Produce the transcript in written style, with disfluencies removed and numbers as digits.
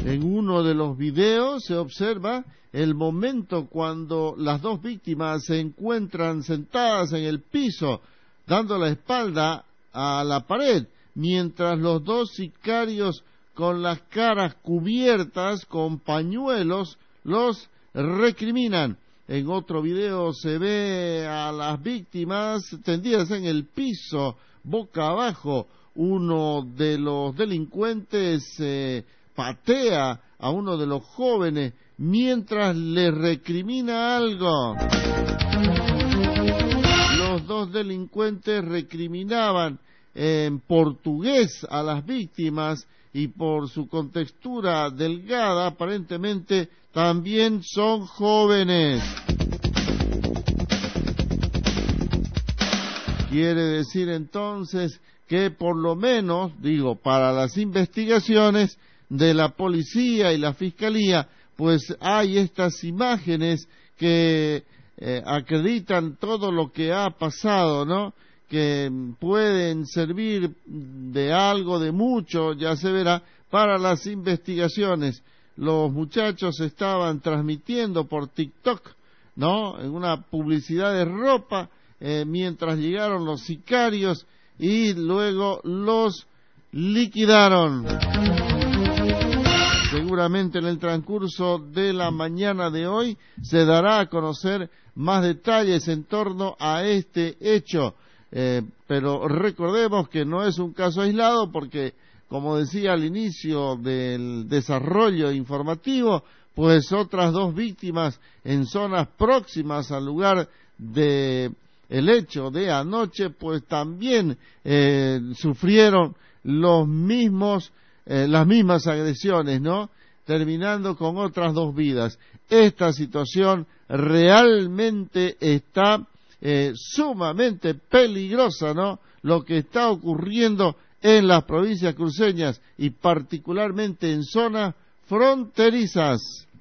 En uno de los videos se observa el momento cuando las dos víctimas se encuentran sentadas en el piso, dando la espalda a la pared, mientras los dos sicarios con las caras cubiertas con pañuelos los recriminan. En otro video se ve a las víctimas tendidas en el piso, boca abajo. Uno de los delincuentes patea a uno de los jóvenes mientras le recrimina algo. Los dos delincuentes recriminaban en portugués a las víctimas y por su contextura delgada aparentemente también son jóvenes. Quiere decir entonces que por lo menos, para las investigaciones de la policía y la fiscalía, pues hay estas imágenes que acreditan todo lo que ha pasado, ¿no? Que pueden servir de algo, de mucho, ya se verá, para las investigaciones. Los muchachos estaban transmitiendo por TikTok, ¿no? En una publicidad de ropa, mientras llegaron los sicarios y luego los liquidaron. Seguramente en el transcurso de la mañana de hoy se dará a conocer más detalles en torno a este hecho. Pero recordemos que no es un caso aislado porque, como decía al inicio del desarrollo informativo, pues otras dos víctimas en zonas próximas al lugar de el hecho de anoche, pues también sufrieron las mismas agresiones, ¿no? Terminando con otras dos vidas. Esta situación realmente está sumamente peligrosa, ¿no? Lo que está ocurriendo en las provincias cruceñas y particularmente en zonas fronterizas.